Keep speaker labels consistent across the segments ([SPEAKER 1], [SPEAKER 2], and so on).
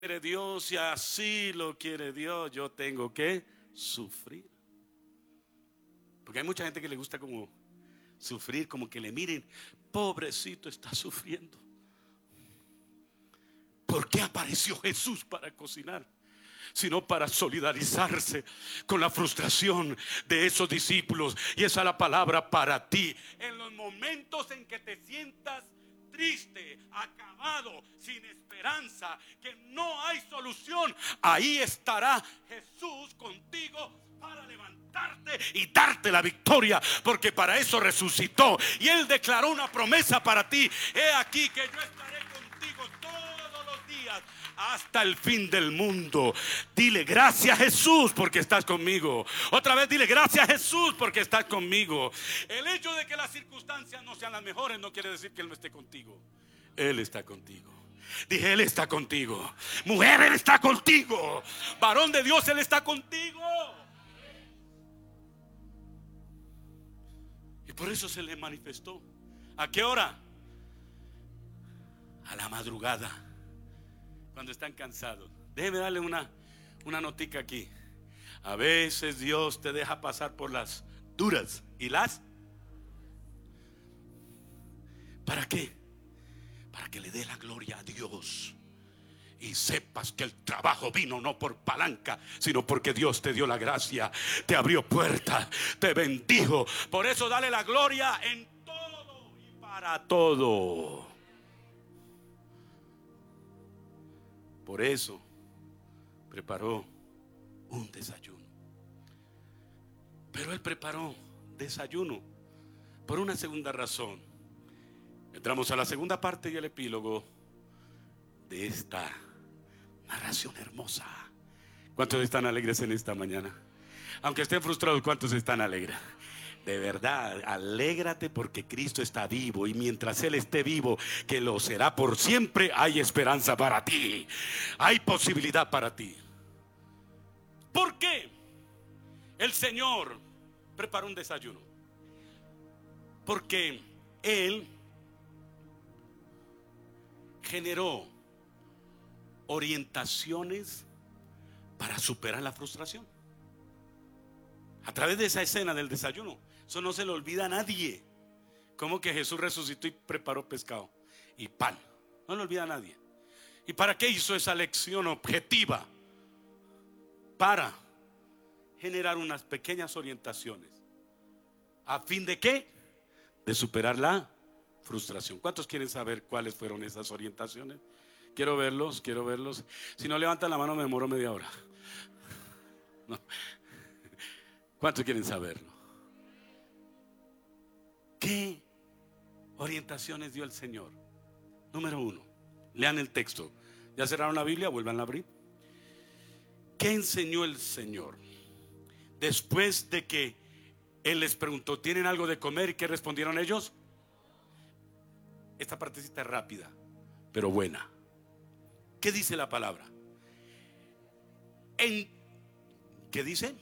[SPEAKER 1] quiere Dios y así lo quiere Dios, yo tengo que sufrir. Porque hay mucha gente que le gusta como sufrir, como que le miren, pobrecito está sufriendo. ¿Por qué apareció Jesús para cocinar? Sino para solidarizarse con la frustración de esos discípulos. Y esa es la palabra para ti. En los momentos en que te sientas triste, acabado, sin esperanza, que no hay solución, ahí estará Jesús contigo para levantarte y darte la victoria, porque para eso resucitó. Y Él declaró una promesa para ti: he aquí que yo estaré contigo todos los días hasta el fin del mundo. Dile gracias Jesús porque estás conmigo. Otra vez dile gracias Jesús porque estás conmigo. El hecho de que las circunstancias no sean las mejores no quiere decir que Él no esté contigo. Él está contigo. Dije, Él está contigo. Mujer, Él está contigo. Varón de Dios, Él está contigo. Y por eso se le manifestó. ¿A qué hora? A la madrugada, cuando están cansados. Déjeme darle una notica aquí. A veces Dios te deja pasar por las duras y las... ¿Para qué? Para que le dé la gloria a Dios y sepas que el trabajo vino no por palanca, sino porque Dios te dio la gracia, te abrió puertas, te bendijo. Por eso dale la gloria en todo y para todo. Por eso preparó un desayuno. Pero Él preparó desayuno por una segunda razón. Entramos a la segunda parte y el epílogo de esta narración hermosa. ¿Cuántos están alegres en esta mañana? Aunque estén frustrados, ¿cuántos están alegres? De verdad, alégrate porque Cristo está vivo, y mientras Él esté vivo, que lo será por siempre, hay esperanza para ti, hay posibilidad para ti. ¿Por qué el Señor preparó un desayuno? Porque Él generó orientaciones para superar la frustración. A través de esa escena del desayuno, eso no se le olvida a nadie. Como que Jesús resucitó y preparó pescado y pan, no le olvida a nadie. ¿Y para qué hizo esa lección objetiva? Para generar unas pequeñas orientaciones. ¿A fin de qué? De superar la frustración. ¿Cuántos quieren saber cuáles fueron esas orientaciones? Quiero verlos, quiero verlos. Si no levantan la mano me demoro media hora. No. ¿Cuántos quieren saberlo? ¿Qué orientaciones dio el Señor? Número 1, lean el texto. ¿Ya cerraron la Biblia? Vuelvan a abrir. ¿Qué enseñó el Señor? Después de que Él les preguntó, ¿tienen algo de comer? ¿Y qué respondieron ellos? Esta partecita es rápida, pero buena. ¿Qué dice la palabra? ¿Qué dice?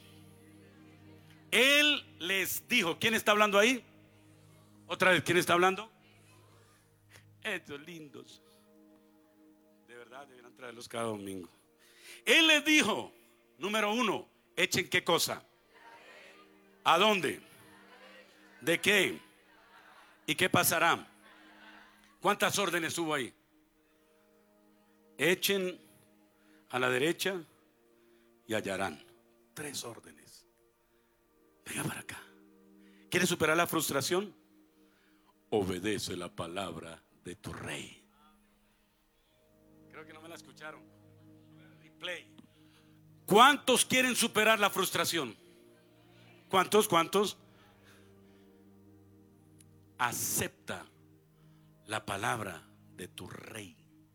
[SPEAKER 1] Él les dijo. ¿Quién está hablando ahí? Otra vez, ¿quién está hablando? Estos lindos, de verdad deberán traerlos cada domingo. Él les dijo, número 1, echen ¿qué cosa? ¿A dónde? ¿De qué? ¿Y qué pasará? ¿Cuántas órdenes hubo ahí? Echen a la derecha y hallarán. 3 órdenes. Venga para acá. ¿Quieres superar la frustración? Obedece la palabra de tu rey. Creo que no me la escucharon. Replay. ¿Cuántos quieren superar la frustración? ¿Cuántos? Acepta la palabra de tu rey.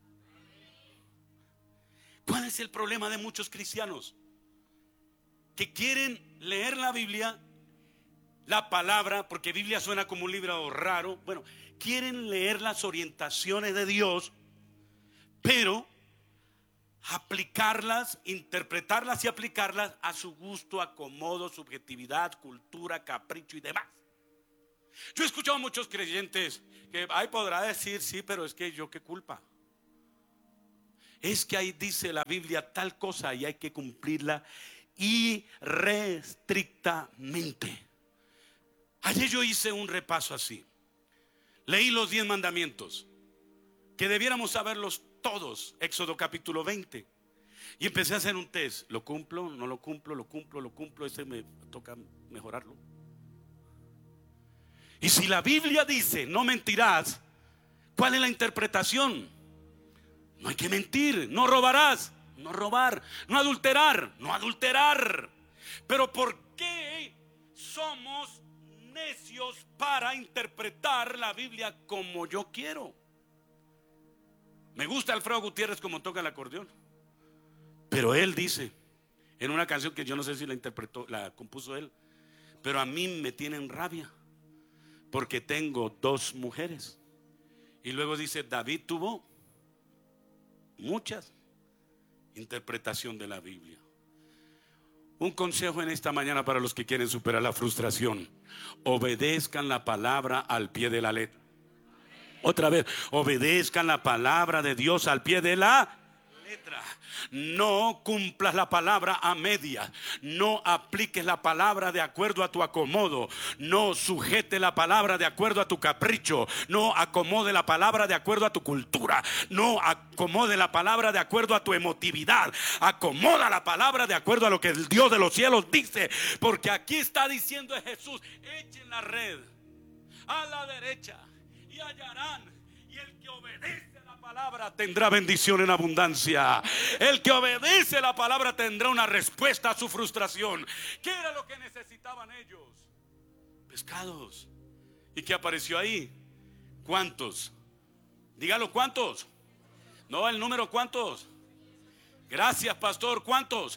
[SPEAKER 1] ¿Cuál es el problema de muchos cristianos? Que quieren leer la Biblia, la palabra, porque Biblia suena como un libro raro. Bueno, quieren leer las orientaciones de Dios, pero aplicarlas, interpretarlas y aplicarlas a su gusto, acomodo, subjetividad, cultura, capricho y demás. Yo he escuchado a muchos creyentes que podrá decir, sí, pero es que yo qué culpa. es que ahí dice la Biblia tal cosa y hay que cumplirla irrestrictamente. Ayer yo hice un repaso así. Leí los 10 mandamientos, que debiéramos saberlos todos. Éxodo capítulo 20. Y empecé a hacer un test. ¿Lo cumplo? ¿No lo cumplo? ¿Lo cumplo? ¿Lo cumplo? Ese me toca mejorarlo. Y si la Biblia dice no mentirás, ¿cuál es la interpretación? No hay que mentir. No robarás, no robar. No adulterar, no adulterar. Pero ¿por qué somos necios para interpretar la Biblia como yo quiero? Me gusta Alfredo Gutiérrez como toca el acordeón, pero él dice en una canción que yo no sé si la interpretó, la compuso él, pero a mí me tienen rabia porque tengo 2 mujeres. Y luego dice, David tuvo muchas. Interpretación de la Biblia. Un consejo en esta mañana para los que quieren superar la frustración: obedezcan la palabra al pie de la letra. Otra vez, obedezcan la palabra de Dios al pie de la letra. No cumplas la palabra a medias. No apliques la palabra de acuerdo a tu acomodo. No sujete la palabra de acuerdo a tu capricho. No acomode la palabra de acuerdo a tu cultura. No acomode la palabra de acuerdo a tu emotividad. Acomoda la palabra de acuerdo a lo que el Dios de los cielos dice. Porque aquí está diciendo Jesús: echen la red a la derecha y hallarán. Y el que obedece la palabra tendrá bendición en abundancia. El que obedece la palabra tendrá una respuesta a su frustración. ¿Qué era lo que necesitaban ellos? Pescados. ¿Y qué apareció ahí? ¿Cuántos? Dígalo, ¿cuántos? No, el número, ¿cuántos? Gracias, pastor. ¿Cuántos?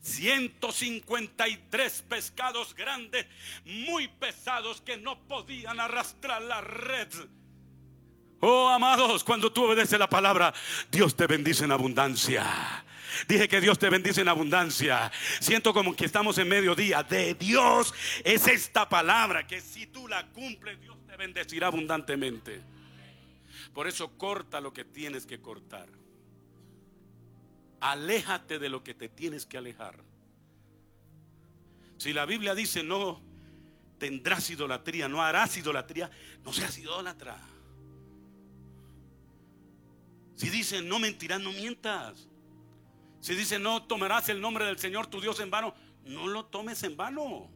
[SPEAKER 1] 153 pescados grandes, muy pesados, que no podían arrastrar la red. Oh, amados, cuando tú obedeces la palabra, Dios te bendice en abundancia. Dije que Dios te bendice en abundancia. Siento como que estamos en mediodía. De Dios es esta palabra, que si tú la cumples, Dios te bendecirá abundantemente. Por eso corta lo que tienes que cortar. Aléjate de lo que te tienes que alejar. Si la Biblia dice no tendrás idolatría, no harás idolatría, no seas idólatra. Si dice no mentirás, no mientas. Si dice no tomarás el nombre del Señor tu Dios en vano, no lo tomes en vano.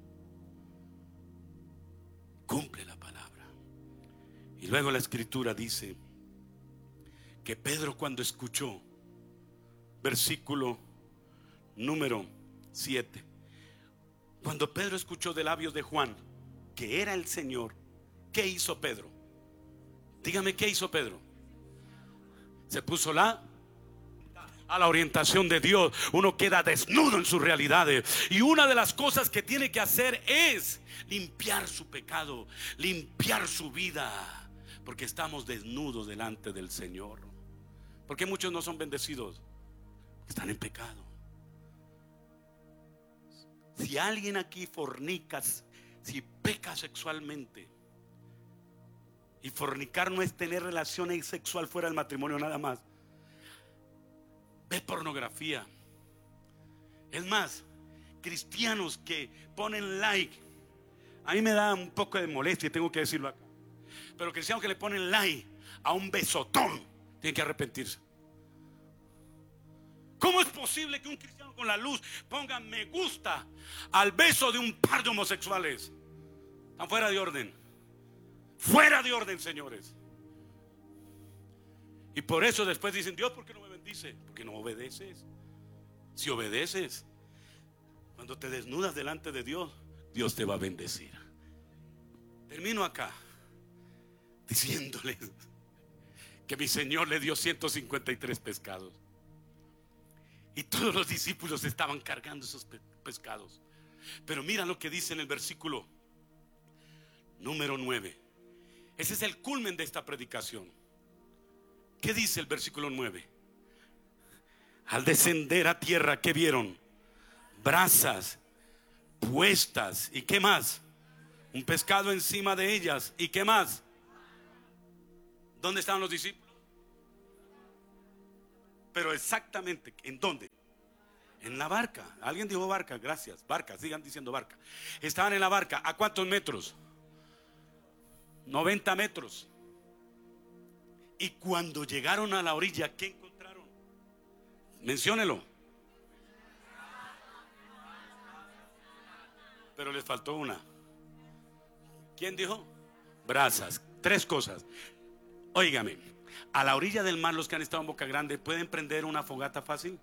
[SPEAKER 1] Cumple la palabra. Y luego la escritura dice que Pedro, cuando escuchó, versículo número 7, cuando Pedro escuchó de labios de Juan que era el Señor, ¿qué hizo Pedro? Dígame, ¿qué hizo Pedro? Se puso a la orientación de Dios. Uno queda desnudo en sus realidades, y una de las cosas que tiene que hacer es limpiar su pecado, limpiar su vida, porque estamos desnudos delante del Señor. Porque muchos no son bendecidos, están en pecado. Si alguien aquí fornica, si peca sexualmente, y fornicar no es tener relaciones sexuales fuera del matrimonio nada más, ve pornografía. Es más, cristianos que ponen like, a mí me da un poco de molestia, tengo que decirlo acá, pero cristianos que le ponen like a un besotón tienen que arrepentirse. ¿Cómo es posible que un cristiano con la luz ponga me gusta al beso de un par de homosexuales? Están fuera de orden. Fuera de orden, señores. Y por eso después dicen: Dios, ¿por qué no me bendice? Porque no obedeces. Si obedeces, cuando te desnudas delante de Dios, Dios te va a bendecir. Termino acá diciéndoles que mi Señor le dio 153 pescados, y todos los discípulos estaban cargando esos pescados. Pero mira lo que dice en el versículo número 9. Ese es el culmen de esta predicación. ¿Qué dice el versículo 9? Al descender a tierra, ¿qué vieron? Brasas puestas. ¿Y qué más? Un pescado encima de ellas. ¿Y qué más? ¿Dónde estaban los discípulos? Pero exactamente, ¿en dónde? En la barca. Alguien dijo barca, gracias. Barca, sigan diciendo barca. Estaban en la barca. ¿A cuántos metros? 90 metros. Y cuando llegaron a la orilla, ¿qué encontraron? Menciónelo. Pero les faltó una. ¿Quién dijo? Brasas. 3 cosas. Óigame, a la orilla del mar, los que han estado en Boca Grande, ¿pueden prender una fogata fácil?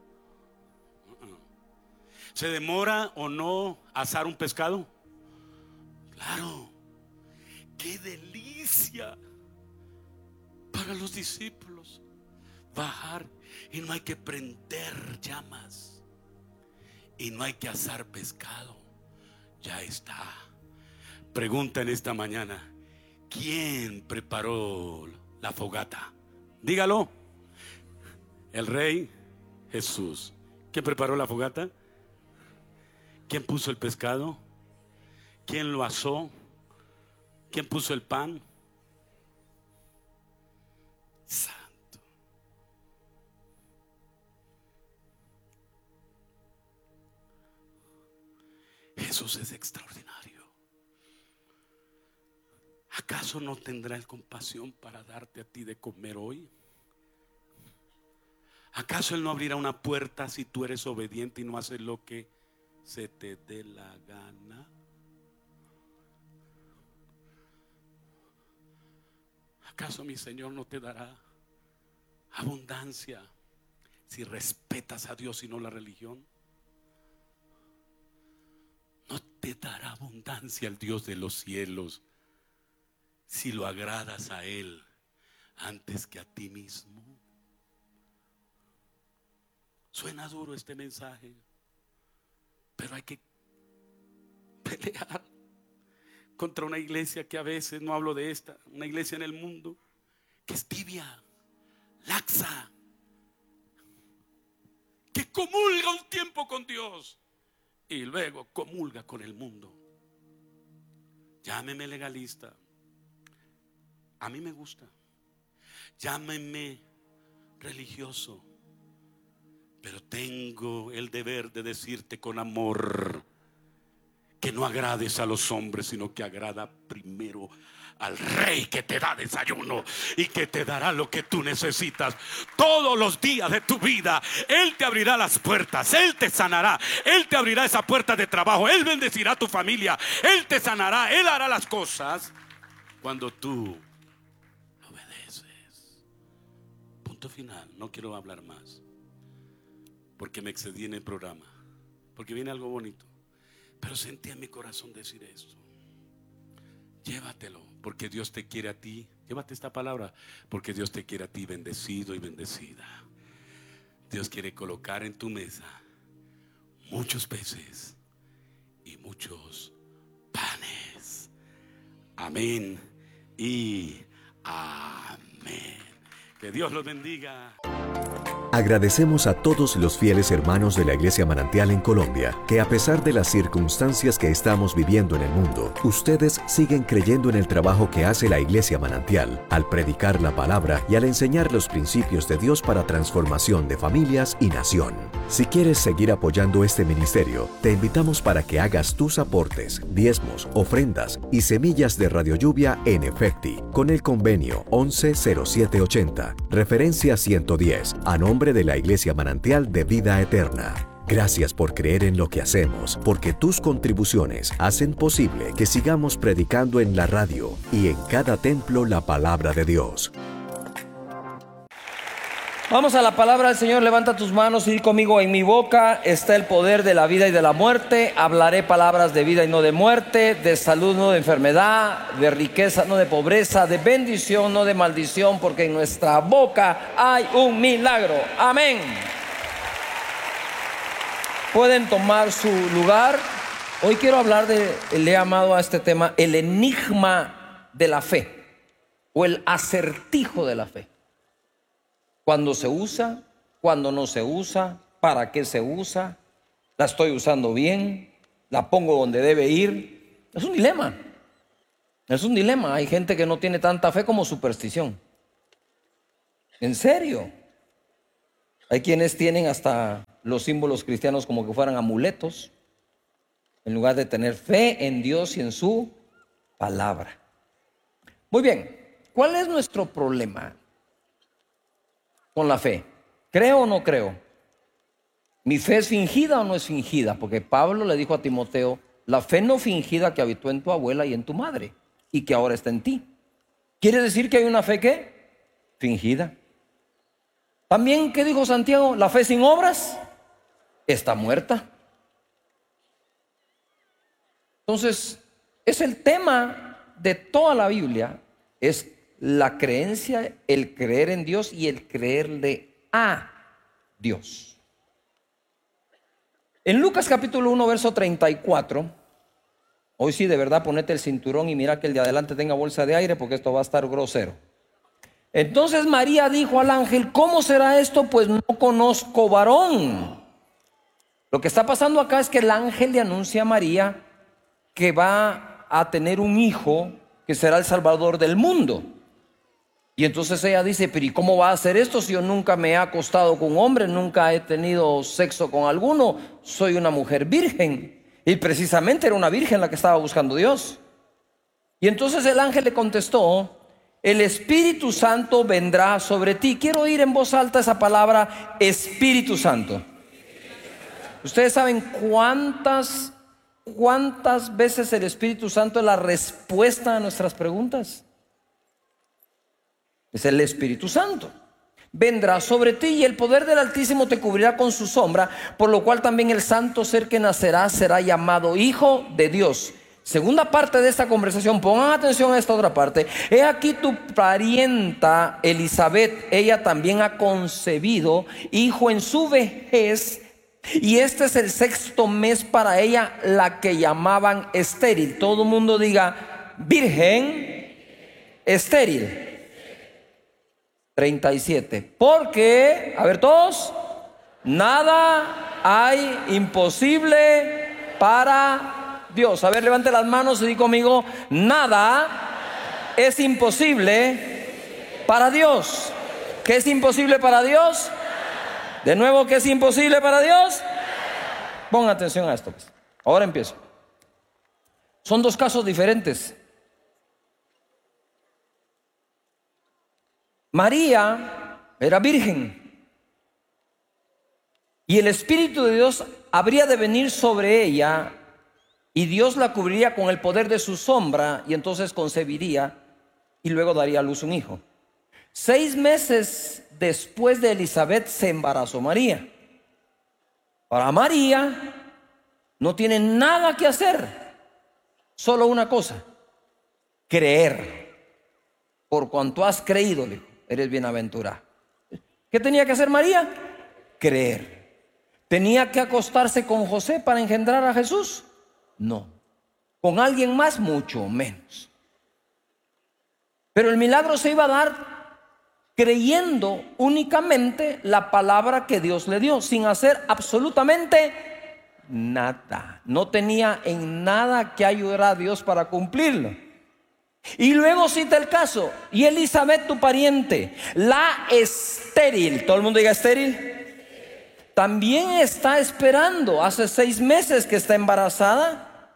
[SPEAKER 1] ¿Se demora o no asar un pescado? Claro. ¡Qué delicia para los discípulos! Bajar y no hay que prender llamas y no hay que asar pescado. Ya está. Pregunta en esta mañana: ¿quién preparó la fogata? Dígalo. El Rey Jesús. ¿Quién preparó la fogata? ¿Quién puso el pescado? ¿Quién lo asó? ¿Quién puso el pan? Santo. Jesús es extraordinario. ¿Acaso no tendrá Él compasión para darte a ti de comer hoy? ¿Acaso Él no abrirá una puerta si tú eres obediente y no haces lo que se te dé la gana? ¿Acaso mi Señor no te dará abundancia si respetas a Dios y no la religión? ¿No te dará abundancia el Dios de los cielos si lo agradas a Él antes que a ti mismo? Suena duro este mensaje, pero hay que pelear contra una iglesia que a veces, no hablo de esta, una iglesia en el mundo que es tibia, laxa, que comulga un tiempo con Dios y luego comulga con el mundo. Llámeme legalista, a mí me gusta. Llámeme religioso, pero tengo el deber de decirte con amor que no agrades a los hombres, sino que agrada primero al Rey que te da desayuno y que te dará lo que tú necesitas todos los días de tu vida. Él te abrirá las puertas, Él te sanará, Él te abrirá esa puerta de trabajo, Él bendecirá a tu familia, Él te sanará, Él hará las cosas cuando tú obedeces. Punto final. No quiero hablar más porque me excedí en el programa, porque viene algo bonito, pero sentí en mi corazón decir esto. Llévatelo, porque Dios te quiere a ti. Llévate esta palabra, porque Dios te quiere a ti bendecido y bendecida. Dios quiere colocar en tu mesa muchos peces y muchos panes. Amén y amén. Que Dios los bendiga.
[SPEAKER 2] Agradecemos a todos los fieles hermanos de la Iglesia Manantial en Colombia, que a pesar de las circunstancias que estamos viviendo en el mundo, ustedes siguen creyendo en el trabajo que hace la Iglesia Manantial, al predicar la palabra y al enseñar los principios de Dios para transformación de familias y nación. Si quieres seguir apoyando este ministerio, te invitamos para que hagas tus aportes, diezmos, ofrendas y semillas de Radio Lluvia en Efecti, con el convenio 110780, referencia 110, a nombre de la Iglesia Manantial de Vida Eterna. Gracias por creer en lo que hacemos, porque tus contribuciones hacen posible que sigamos predicando en la radio y en cada templo la palabra de Dios.
[SPEAKER 3] Vamos a la palabra del Señor. Levanta tus manos y di conmigo: en mi boca está el poder de la vida y de la muerte. Hablaré palabras de vida y no de muerte, de salud no de enfermedad, de riqueza no de pobreza, de bendición no de maldición, porque en nuestra boca hay un milagro. Amén. Pueden tomar su lugar. Hoy quiero hablar le he llamado a este tema el enigma de la fe, o el acertijo de la fe. ¿Cuándo se usa? ¿Cuándo no se usa? ¿Para qué se usa? ¿La estoy usando bien? ¿La pongo donde debe ir? Es un dilema. Es un dilema. Hay gente que no tiene tanta fe como superstición. ¿En serio? Hay quienes tienen hasta los símbolos cristianos como que fueran amuletos, en lugar de tener fe en Dios y en su palabra. Muy bien, ¿cuál es nuestro problema con la fe? ¿Creo o no creo? ¿Mi fe es fingida o no es fingida? Porque Pablo le dijo a Timoteo, la fe no fingida que habitó en tu abuela y en tu madre y que ahora está en ti. ¿Quiere decir que hay una fe qué? Fingida. También, ¿qué dijo Santiago? La fe sin obras está muerta. Entonces, es el tema de toda la Biblia, es la creencia, el creer en Dios y el creerle a Dios. En Lucas capítulo 1, verso 34, hoy sí de verdad ponete el cinturón y mira que el de adelante tenga bolsa de aire porque esto va a estar grosero. Entonces María dijo al ángel, ¿cómo será esto? Pues no conozco varón. Lo que está pasando acá es que el ángel le anuncia a María que va a tener un hijo que será el salvador del mundo. Y entonces ella dice, pero ¿y cómo va a hacer esto si yo nunca me he acostado con un hombre, nunca he tenido sexo con alguno, soy una mujer virgen? Y precisamente era una virgen la que estaba buscando Dios. Y entonces el ángel le contestó, el Espíritu Santo vendrá sobre ti. Quiero oír en voz alta esa palabra, Espíritu Santo. Ustedes saben cuántas veces el Espíritu Santo es la respuesta a nuestras preguntas. Es el Espíritu Santo. Vendrá sobre ti y el poder del Altísimo te cubrirá con su sombra, por lo cual también el santo ser que nacerá será llamado Hijo de Dios. Segunda parte de esta conversación, pongan atención a esta otra parte. He aquí tu parienta Elizabeth, ella también ha concebido hijo en su vejez, y este es el 6º mes para ella, la que llamaban estéril. Todo el mundo diga virgen estéril. 37. Porque, a ver todos, nada hay imposible para Dios. A ver, levante las manos y di conmigo, nada es imposible para Dios. ¿Qué es imposible para Dios? De nuevo, ¿qué es imposible para Dios? Pongan atención a esto, pues. Ahora empiezo. Son dos casos diferentes. María era virgen y el Espíritu de Dios habría de venir sobre ella y Dios la cubriría con el poder de su sombra y entonces concebiría y luego daría a luz un hijo. 6 meses después de Elizabeth se embarazó María. Ahora María no tiene nada que hacer, solo una cosa, creer. Por cuanto has creído, eres bienaventurada. ¿Qué tenía que hacer María? Creer. ¿Tenía que acostarse con José para engendrar a Jesús? No. ¿Con alguien más? Mucho menos. Pero el milagro se iba a dar creyendo únicamente la palabra que Dios le dio, sin hacer absolutamente nada. No tenía en nada que ayudar a Dios para cumplirlo. Y luego cita el caso, y Elizabeth tu pariente, la estéril, todo el mundo diga estéril, también está esperando, hace 6 meses que está embarazada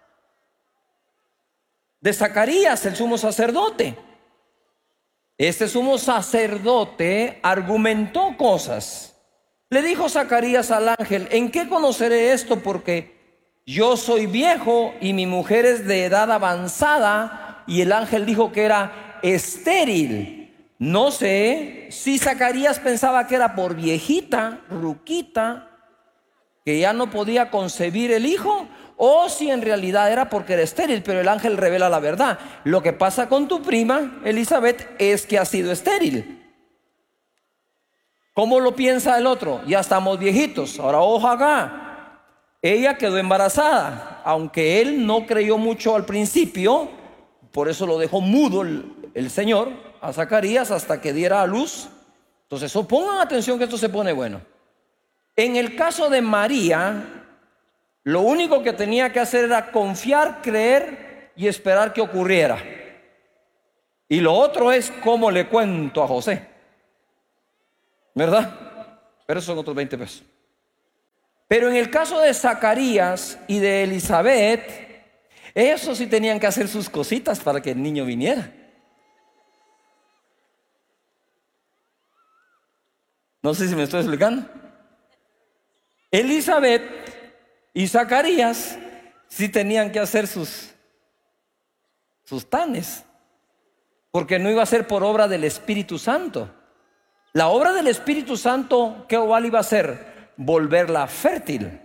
[SPEAKER 3] de Zacarías, el sumo sacerdote. Este sumo sacerdote argumentó cosas. Le dijo Zacarías al ángel, ¿en qué conoceré esto? Porque yo soy viejo y mi mujer es de edad avanzada. Y el ángel dijo que era estéril. No sé si Zacarías pensaba que era por viejita, ruquita, que ya no podía concebir el hijo, o si en realidad era porque era estéril. Pero el ángel revela la verdad. Lo que pasa con tu prima Elizabeth es que ha sido estéril. ¿Cómo lo piensa el otro? Ya estamos viejitos. Ahora ojo acá. Ella quedó embarazada, aunque él no creyó mucho al principio. Por eso lo dejó mudo el Señor a Zacarías hasta que diera a luz. Entonces, pongan atención que esto se pone bueno. En el caso de María, lo único que tenía que hacer era confiar, creer y esperar que ocurriera. Y lo otro es cómo le cuento a José, ¿verdad? pero esos son otros 20 pesos. Pero en el caso de Zacarías y de Elizabeth, esos sí tenían que hacer sus cositas para que el niño viniera. No sé si me estoy explicando. Elizabeth y Zacarías sí tenían que hacer sus tanes, porque no iba a ser por obra del Espíritu Santo. La obra del Espíritu Santo, ¿qué igual iba a hacer? Volverla fértil.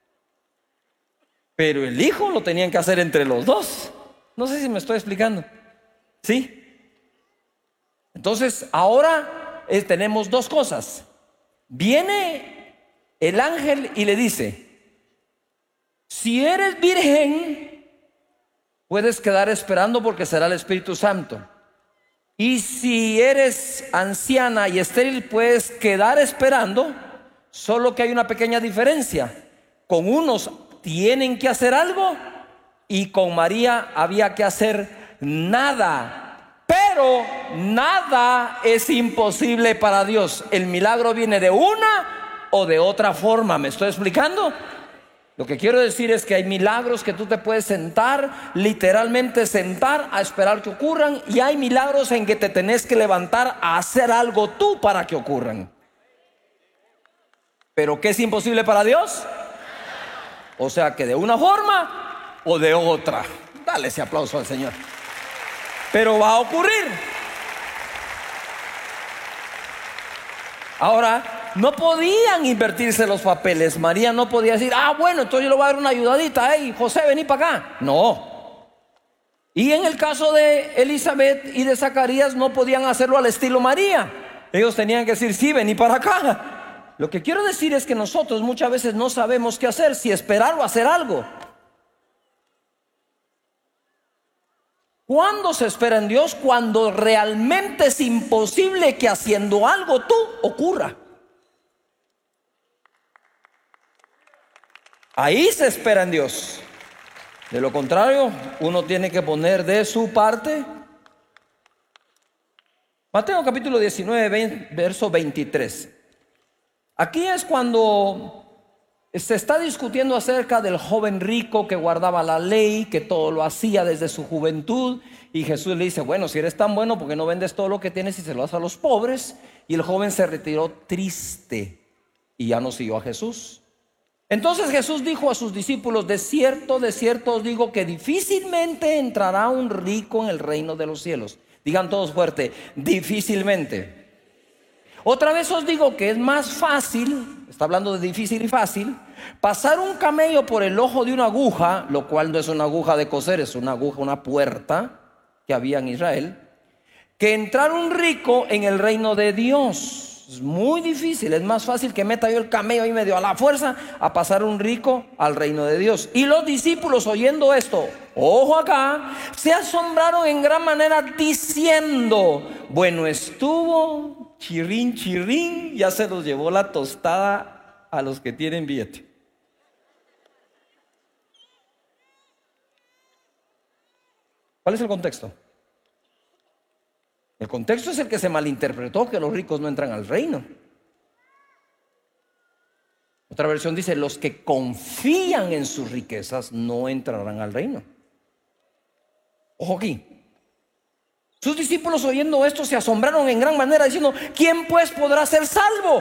[SPEAKER 3] Pero el hijo lo tenían que hacer entre los dos. No sé si me estoy explicando. ¿Sí? Entonces ahora tenemos dos cosas. Viene el ángel y le dice: si eres virgen, puedes quedar esperando porque será el Espíritu Santo. Y si eres anciana y estéril, puedes quedar esperando. Solo que hay una pequeña diferencia. Con unos tienen que hacer algo y con María había que hacer nada. Pero nada es imposible para Dios. El milagro viene de una o de otra forma. ¿Me estoy explicando? Lo que quiero decir es que hay milagros que tú te puedes sentar, literalmente sentar a esperar que ocurran, y hay milagros en que te tenés que levantar a hacer algo tú para que ocurran. ¿Pero qué es imposible para Dios? O sea que de una forma o de otra. Dale ese aplauso al Señor. Pero va a ocurrir. Ahora, no podían invertirse los papeles. María no podía decir: bueno, entonces yo le voy a dar una ayudadita. Hey, José, vení para acá. No. Y en el caso de Elizabeth y de Zacarías, no podían hacerlo al estilo María. Ellos tenían que decir: sí, vení para acá. Lo que quiero decir es que nosotros muchas veces no sabemos qué hacer, si esperar o hacer algo. ¿Cuándo se espera en Dios? Cuando realmente es imposible que haciendo algo tú ocurra. Ahí se espera en Dios. De lo contrario, uno tiene que poner de su parte. Mateo capítulo 19, verso 23. Aquí es cuando se está discutiendo acerca del joven rico que guardaba la ley, que todo lo hacía desde su juventud. Y Jesús le dice: bueno, si eres tan bueno, ¿por qué no vendes todo lo que tienes y se lo das a los pobres? Y el joven se retiró triste y ya no siguió a Jesús. Entonces Jesús dijo a sus discípulos: de cierto os digo que difícilmente entrará un rico en el reino de los cielos. Digan todos fuerte: difícilmente. Otra vez os digo que es más fácil, está hablando de difícil y fácil, pasar un camello por el ojo de una aguja, lo cual no es una aguja de coser, es una aguja, una puerta que había en Israel, que entrar un rico en el reino de Dios. Es muy difícil, es más fácil que meta yo el camello ahí medio a la fuerza a pasar un rico al reino de Dios. Y los discípulos, oyendo esto, ojo acá, se asombraron en gran manera diciendo: bueno estuvo, chirrín, chirrín, ya se los llevó la tostada a los que tienen billete. ¿Cuál es el contexto? El contexto es el que se malinterpretó, que los ricos no entran al reino. Otra versión dice: los que confían en sus riquezas no entrarán al reino. Ojo aquí. Sus discípulos, oyendo esto, se asombraron en gran manera, diciendo: ¿quién pues podrá ser salvo?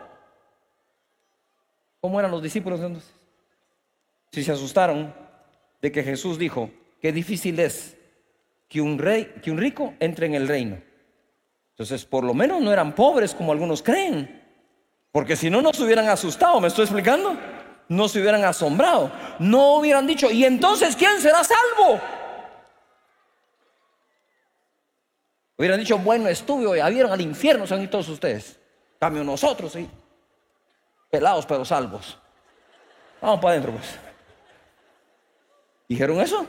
[SPEAKER 3] ¿Cómo eran los discípulos entonces? Si se asustaron de que Jesús dijo: qué difícil es que un rico entre en el reino. Entonces, por lo menos no eran pobres como algunos creen, porque si no, no se hubieran asustado. ¿Me estoy explicando? No se hubieran asombrado, no hubieran dicho: ¿y entonces quién será salvo? Hubieran dicho: bueno, estuvo, ya vieron al infierno, se han ido todos ustedes. Cambio nosotros, sí, pelados pero salvos. Vamos para adentro pues. ¿Dijeron eso?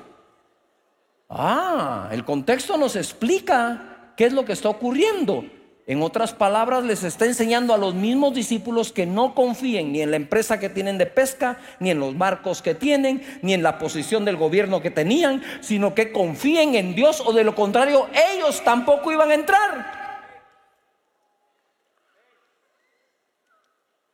[SPEAKER 3] El contexto nos explica qué es lo que está ocurriendo. En otras palabras, les está enseñando a los mismos discípulos que no confíen ni en la empresa que tienen de pesca, ni en los barcos que tienen, ni en la posición del gobierno que tenían, sino que confíen en Dios, o de lo contrario ellos tampoco iban a entrar.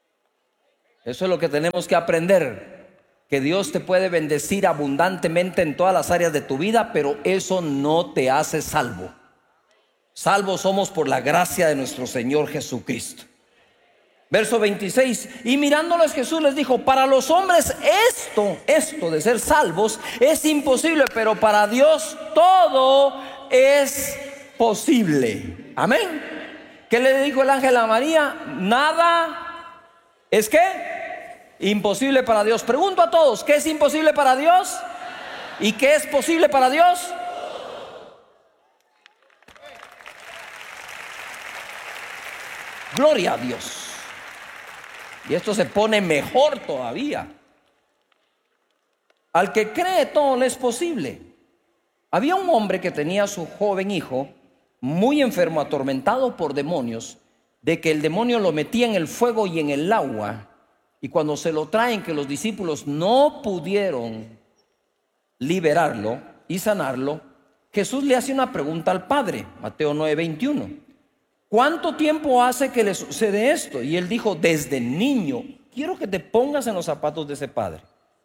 [SPEAKER 3] Eso es lo que tenemos que aprender. Que Dios te puede bendecir abundantemente en todas las áreas de tu vida, pero eso no te hace salvo. Salvos somos por la gracia de nuestro Señor Jesucristo. Verso 26, y mirándoles Jesús les dijo: para los hombres esto de ser salvos es imposible, pero para Dios todo es posible. Amén. ¿Qué le dijo el ángel a María? Nada es ¿qué? Imposible para Dios. Pregunto a todos, ¿qué es imposible para Dios? ¿Y qué es posible para Dios? Gloria a Dios. Y esto se pone mejor todavía. Al que cree todo le es posible. Había un hombre que tenía a su joven hijo muy enfermo, atormentado por demonios, de que el demonio lo metía en el fuego y en el agua. Y cuando se lo traen, que los discípulos no pudieron liberarlo y sanarlo, Jesús le hace una pregunta al padre, Mateo 9:21. ¿Cuánto tiempo hace que le sucede esto? Y él dijo: desde niño. Quiero que te pongas en los zapatos de ese padre.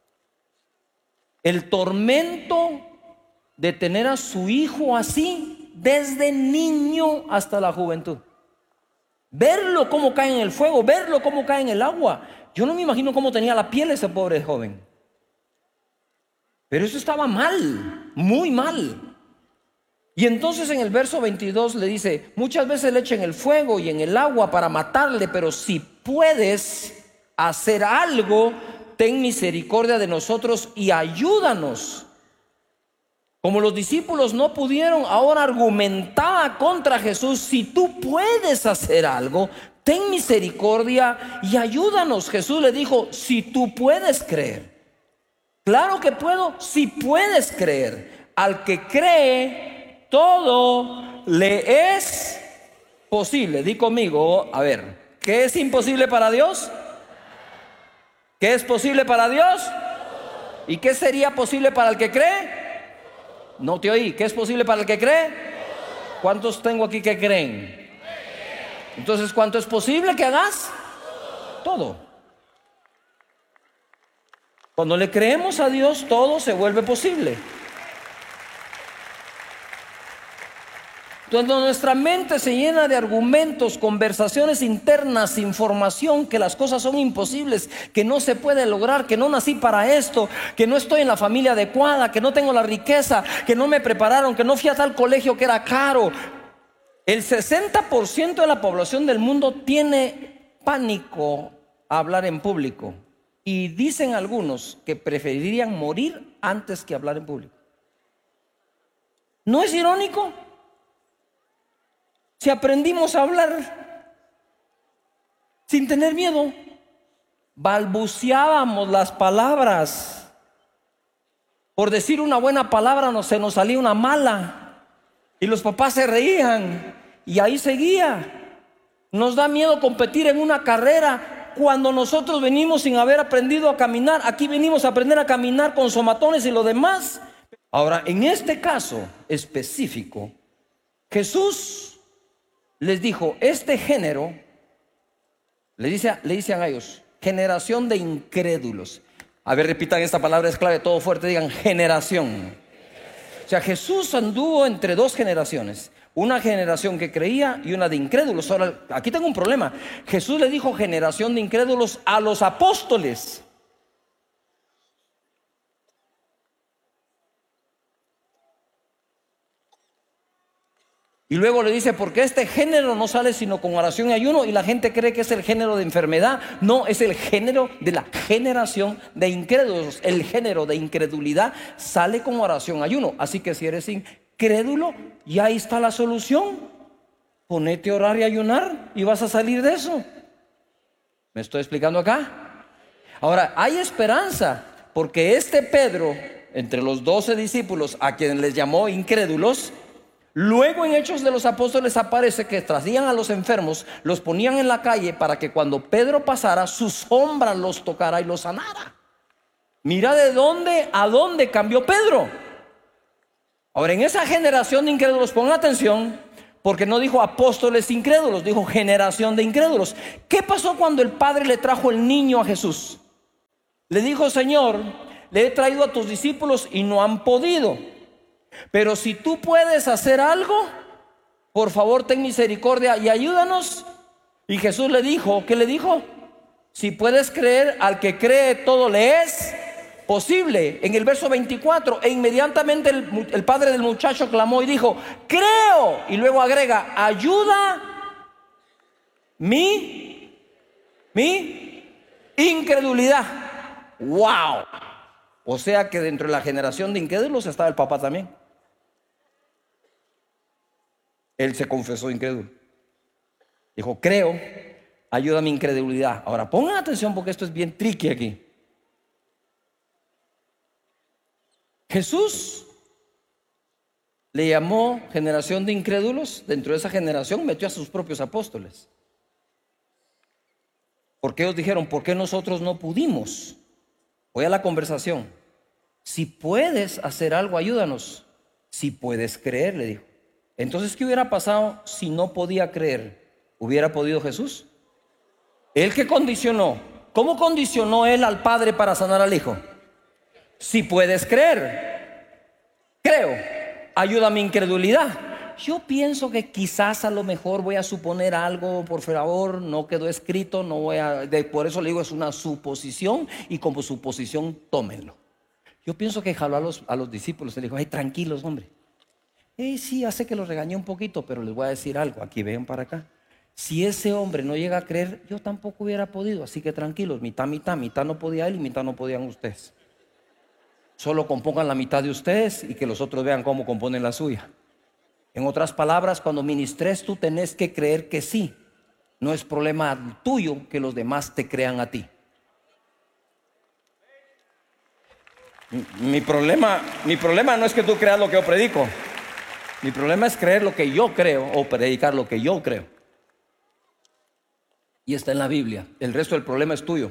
[SPEAKER 3] El tormento de tener a su hijo así, desde niño hasta la juventud. Verlo cómo cae en el fuego, verlo cómo cae en el agua. Yo no me imagino cómo tenía la piel ese pobre joven. Pero eso estaba mal, muy mal. Y entonces en el verso 22 le dice: muchas veces le echan el fuego y en el agua para matarle, pero si puedes hacer algo, ten misericordia de nosotros y ayúdanos. Como los discípulos no pudieron, ahora argumentaba contra Jesús: si tú puedes hacer algo, ten misericordia y ayúdanos. Jesús le dijo: si tú puedes creer. Claro que puedo, si puedes creer. Al que cree, todo le es posible. Di conmigo, a ver, ¿qué es imposible para Dios? ¿Qué es posible para Dios? ¿Y qué sería posible para el que cree? No te oí. ¿Qué es posible para el que cree? ¿Cuántos tengo aquí que creen? Entonces, ¿cuánto es posible que hagas? Todo. Cuando le creemos a Dios, todo se vuelve posible. Cuando nuestra mente se llena de argumentos, conversaciones internas, información, que las cosas son imposibles, que no se puede lograr, que no nací para esto, que no estoy en la familia adecuada, que no tengo la riqueza, que no me prepararon, que no fui a tal colegio que era caro. El 60% de la población del mundo tiene pánico a hablar en público. Y dicen algunos que preferirían morir antes que hablar en público. ¿No es irónico? Si aprendimos a hablar sin tener miedo, balbuceábamos las palabras. Por decir una buena palabra se nos salía una mala. Y los papás se reían y ahí seguía. Nos da miedo competir en una carrera cuando nosotros venimos sin haber aprendido a caminar. Aquí venimos a aprender a caminar con somatones y lo demás. Ahora, en este caso específico, Jesús les dijo: este género, le dicen a ellos, generación de incrédulos. A ver, repitan esta palabra, es clave, todo fuerte, digan generación. O sea, Jesús anduvo entre dos generaciones, una generación que creía y una de incrédulos. Ahora, aquí tengo un problema. Jesús le dijo generación de incrédulos a los apóstoles. Y luego le dice: porque este género no sale sino con oración y ayuno. Y la gente cree que es el género de enfermedad. No, es el género de la generación de incrédulos. El género de incredulidad sale con oración y ayuno. Así que si eres incrédulo, ya ahí está la solución. Ponete a orar y ayunar y vas a salir de eso. ¿Me estoy explicando acá? Ahora, hay esperanza, porque este Pedro, entre los 12 discípulos a quienes les llamó incrédulos, luego en Hechos de los Apóstoles aparece que traían a los enfermos, los ponían en la calle para que cuando Pedro pasara, su sombra los tocara y los sanara. Mira de dónde a dónde cambió Pedro. Ahora, en esa generación de incrédulos, pongan atención, Porque no dijo apóstoles incrédulos, dijo generación de incrédulos. ¿Qué pasó cuando el Padre le trajo el niño a Jesús? Le dijo: Señor, le he traído a tus discípulos y no han podido, pero si tú puedes hacer algo, por favor ten misericordia y ayúdanos. Y Jesús le dijo, ¿qué le dijo? Si puedes creer, al que cree todo le es posible. En el verso 24, e inmediatamente el padre del muchacho clamó y dijo: creo. Y luego agrega: ayuda mi incredulidad. Wow. O sea que dentro de la generación de incrédulos estaba el papá también. Él se confesó incrédulo. Dijo: creo, ayuda mi incredulidad. Ahora pongan atención, porque esto es bien tricky aquí. Jesús le llamó generación de incrédulos. Dentro de esa generación metió a sus propios apóstoles, porque ellos dijeron: ¿por qué nosotros no pudimos? Voy a la conversación. Si puedes hacer algo, ayúdanos. Si puedes creer, le dijo. Entonces, ¿qué hubiera pasado si no podía creer? ¿Hubiera podido Jesús? ¿Él qué condicionó? ¿Cómo condicionó él al Padre para sanar al Hijo? Si puedes creer, creo, ayuda mi incredulidad. Yo pienso que quizás, a lo mejor, voy a suponer algo, por favor, no quedó escrito, no voy a, por eso le digo, es una suposición, y como suposición, tómenlo. Yo pienso que jaló a los discípulos y le dijo: ay, tranquilos, hombre. Sí, ya sé que los regañé un poquito, pero les voy a decir algo, aquí ven para acá. Si ese hombre no llega a creer, yo tampoco hubiera podido, así que tranquilos, mitad no podía él y mitad no podían ustedes. Solo compongan la mitad de ustedes y que los otros vean cómo componen la suya. En otras palabras, cuando ministres, tú tenés que creer que sí. No es problema tuyo que los demás te crean a ti. Mi problema no es que tú creas lo que yo predico. Mi problema es creer lo que yo creo o predicar lo que yo creo. Y está en la Biblia. El resto del problema es tuyo.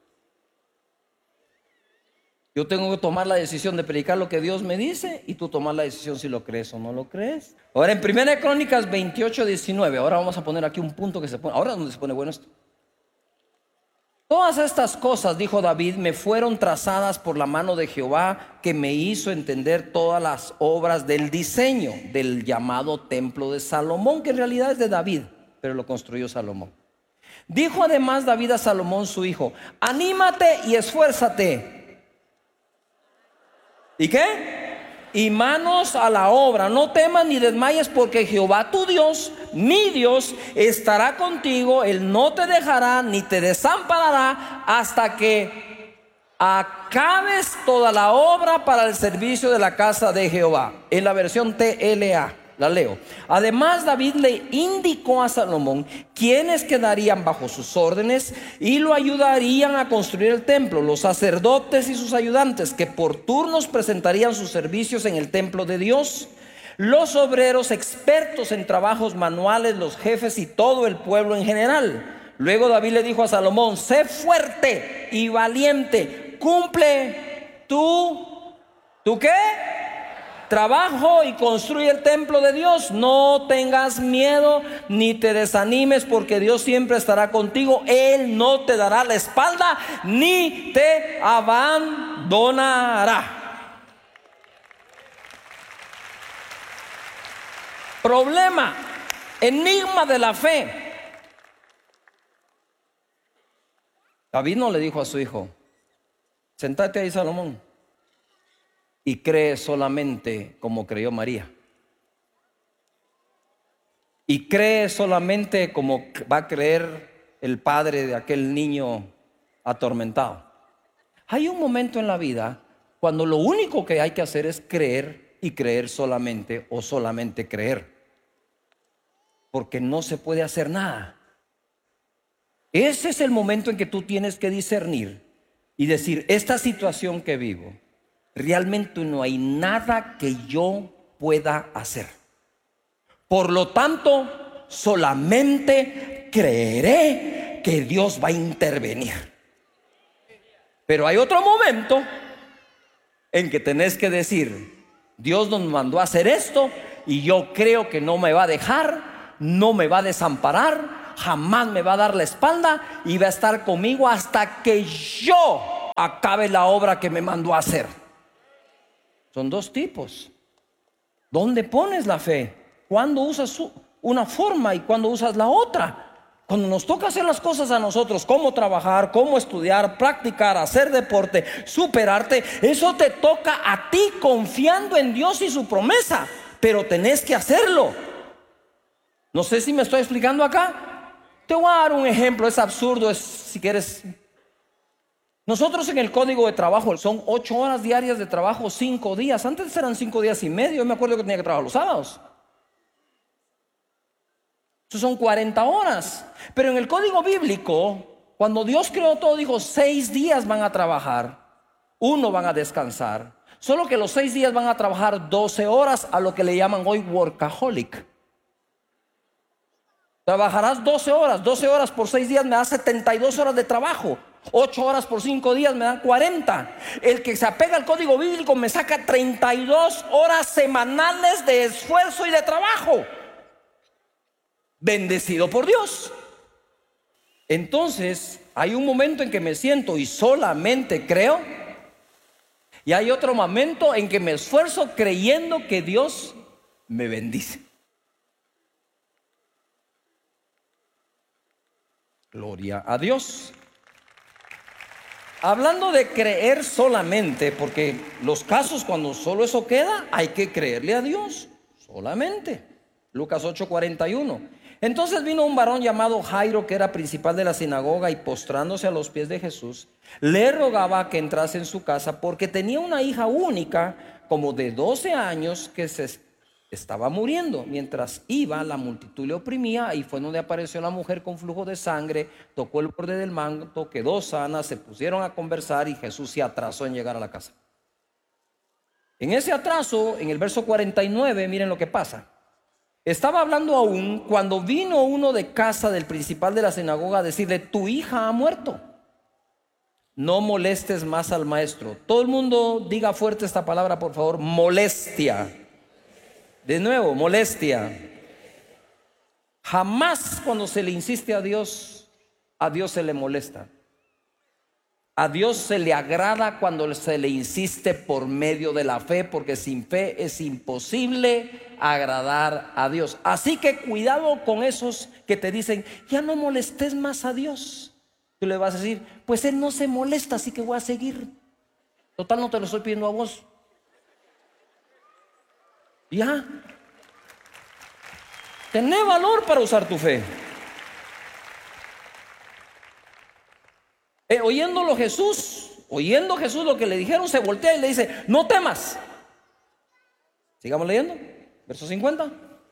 [SPEAKER 3] Yo tengo que tomar la decisión de predicar lo que Dios me dice, y tú tomar la decisión si lo crees o no lo crees. Ahora, en 1 Crónicas 28:19, ahora vamos a poner aquí un punto que se pone, ahora es donde se pone bueno esto. Todas estas cosas, dijo David, me fueron trazadas por la mano de Jehová, que me hizo entender todas las obras del diseño del llamado templo de Salomón, que en realidad es de David, pero lo construyó Salomón. Dijo además David a Salomón su hijo: anímate y esfuérzate. ¿Y qué? Y manos a la obra, no temas ni desmayes, porque Jehová tu Dios, mi Dios, estará contigo. Él no te dejará ni te desamparará hasta que acabes toda la obra para el servicio de la casa de Jehová. En la versión TLA, la leo. Además, David le indicó a Salomón quienes quedarían bajo sus órdenes y lo ayudarían a construir el templo: los sacerdotes y sus ayudantes, que por turnos presentarían sus servicios en el templo de Dios, los obreros expertos en trabajos manuales, los jefes y todo el pueblo en general. Luego David le dijo a Salomón: sé fuerte y valiente, cumple ¿tú qué? Trabajo y construye el templo de Dios. No tengas miedo ni te desanimes, porque Dios siempre estará contigo. Él no te dará la espalda ni te abandonará. Problema, enigma de la fe. David no le dijo a su hijo: sentate ahí, Salomón, y cree solamente como creyó María, y cree solamente como va a creer el padre de aquel niño atormentado. Hay un momento en la vida cuando lo único que hay que hacer es creer, y creer solamente, o solamente creer, porque no se puede hacer nada. Ese es el momento en que tú tienes que discernir y decir: esta situación que vivo, realmente no hay nada que yo pueda hacer. Por lo tanto, solamente creeré que Dios va a intervenir. Pero hay otro momento en que tenés que decir: Dios nos mandó a hacer esto y yo creo que no me va a dejar no me va a desamparar, jamás me va a dar la espalda y va a estar conmigo hasta que yo acabe la obra que me mandó a hacer. Son dos tipos. ¿Dónde pones la fe? ¿Cuándo usas una forma y cuándo usas la otra? Cuando nos toca hacer las cosas a nosotros, cómo trabajar, cómo estudiar, practicar, hacer deporte, superarte, eso te toca a ti confiando en Dios y su promesa, pero tenés que hacerlo. No sé si me estoy explicando acá. Te voy a dar un ejemplo, es absurdo, si quieres. Nosotros en el código de trabajo son 8 horas diarias de trabajo, 5 días. Antes eran 5 días y medio. Yo me acuerdo que tenía que trabajar los sábados. Eso son 40 horas. Pero en el código bíblico, cuando Dios creó todo, dijo 6 días van a trabajar, 1 van a descansar. Solo que los 6 días van a trabajar 12 horas, a lo que le llaman hoy workaholic. Trabajarás 12 horas por 6 días me da 72 horas de trabajo. 8 horas por 5 días me dan 40. El que se apega al código bíblico me saca 32 horas semanales de esfuerzo y de trabajo. Bendecido por Dios. Entonces hay un momento en que me siento y solamente creo, y hay otro momento en que me esfuerzo creyendo que Dios me bendice. Gloria a Dios. Hablando de creer solamente, porque los casos cuando solo eso queda, hay que creerle a Dios solamente. Lucas 8:41. Entonces vino un varón llamado Jairo, que era principal de la sinagoga, y postrándose a los pies de Jesús, le rogaba que entrase en su casa, porque tenía una hija única, como de 12 años, que se estaba muriendo. Mientras iba, la multitud le oprimía, y fue donde apareció la mujer con flujo de sangre, tocó el borde del manto, quedó sana, se pusieron a conversar, y Jesús se atrasó en llegar a la casa. En ese atraso, en el verso 49, miren lo que pasa. Estaba hablando aún cuando vino uno de casa del principal de la sinagoga a decirle: tu hija ha muerto, no molestes más al maestro. Todo el mundo diga fuerte esta palabra, por favor: molestia. De nuevo, molestia. Jamás cuando se le insiste a Dios se le molesta. A Dios se le agrada cuando se le insiste por medio de la fe, porque sin fe es imposible agradar a Dios. Así que cuidado con esos que te dicen: ya no molestes más a Dios. Tú le vas a decir: pues Él no se molesta, así que voy a seguir. Total, no te lo estoy pidiendo a vos. Ya. Tené valor para usar tu fe. Oyendo Jesús lo que le dijeron, se voltea y le dice: no temas. Sigamos leyendo, verso 50.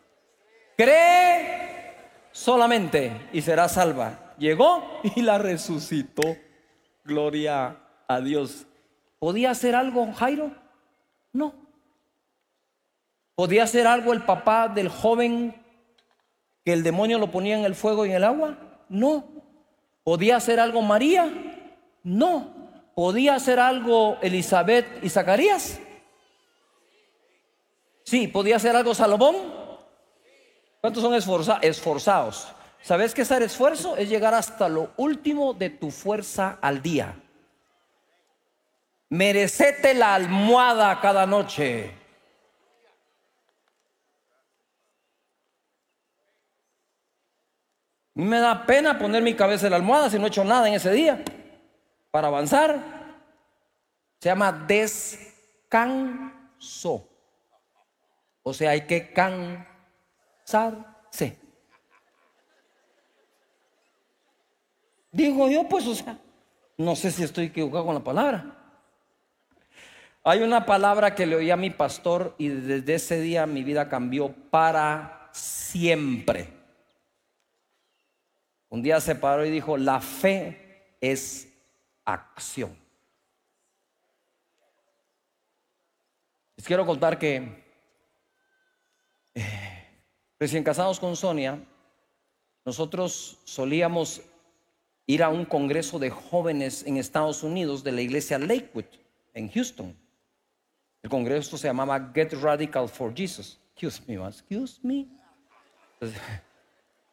[SPEAKER 3] Cree solamente y serás salva. Llegó y la resucitó. Gloria a Dios. ¿Podía hacer algo Jairo? No. ¿Podía hacer algo el papá del joven que el demonio lo ponía en el fuego y en el agua? No. ¿Podía hacer algo María? No. ¿Podía hacer algo Elizabeth y Zacarías? Sí. ¿Podía hacer algo Salomón? ¿Cuántos son esforzados? ¿Sabes qué es hacer esfuerzo? Es llegar hasta lo último de tu fuerza al día. Merecete la almohada cada noche. Me da pena poner mi cabeza en la almohada si no he hecho nada en ese día. Para avanzar, se llama descanso. O sea, hay que cansarse. Digo yo, pues, o sea, no sé si estoy equivocado con la palabra. Hay una palabra que le oí a mi pastor y desde ese día mi vida cambió para siempre. Un día se paró y dijo: la fe es acción. Les quiero contar que recién casados con Sonia, nosotros solíamos ir a un congreso de jóvenes en Estados Unidos de la iglesia Lakewood en Houston. El congreso se llamaba Get Radical for Jesus. Excuse me.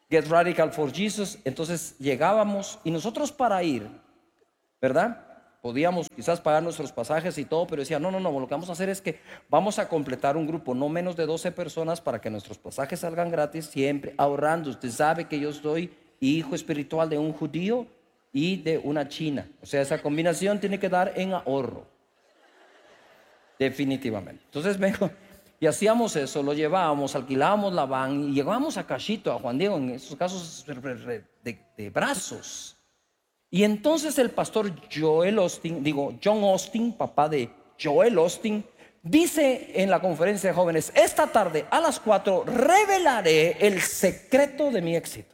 [SPEAKER 3] Get Radical for Jesus. Entonces llegábamos y nosotros para ir, ¿verdad? Podíamos quizás pagar nuestros pasajes y todo, pero decía, no, lo que vamos a hacer es que vamos a completar un grupo no menos de 12 personas para que nuestros pasajes salgan gratis, siempre ahorrando. Usted sabe que yo soy hijo espiritual de un judío y de una china. O sea, esa combinación tiene que dar en ahorro. Definitivamente. Entonces vengo y hacíamos eso, lo llevábamos, alquilábamos la van y llegábamos a Cachito, a Juan Diego, en esos casos de brazos. Y entonces el pastor John Austin, papá de Joel Austin, dice en la conferencia de jóvenes: esta tarde a las 4 revelaré el secreto de mi éxito.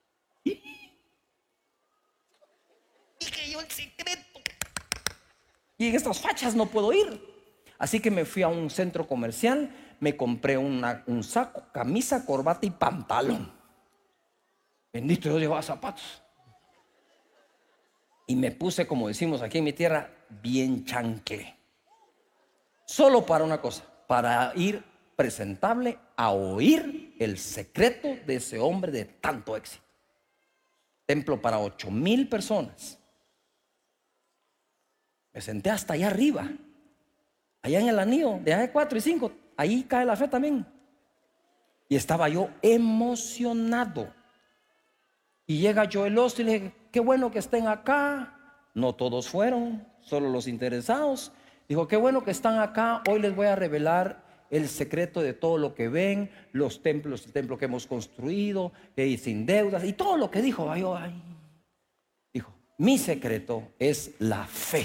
[SPEAKER 3] Dije yo el secreto. Y en estas fachas no puedo ir. Así que me fui a un centro comercial, me compré un saco, camisa, corbata y pantalón. Bendito Dios, llevaba zapatos. Y me puse, como decimos aquí en mi tierra, bien chanque. Solo para una cosa, para ir presentable a oír el secreto de ese hombre de tanto éxito. Templo para 8,000 personas. Me senté hasta allá arriba, allá en el anillo de AG4 y 5, ahí cae la fe también. Y estaba yo emocionado. Y llega Joel Austin y le dije: qué bueno que estén acá. No todos fueron, solo los interesados. Dijo: qué bueno que están acá. Hoy les voy a revelar el secreto de todo lo que ven, los templos, el templo que hemos construido, y sin deudas, y todo lo que dijo. Dijo: mi secreto es la fe.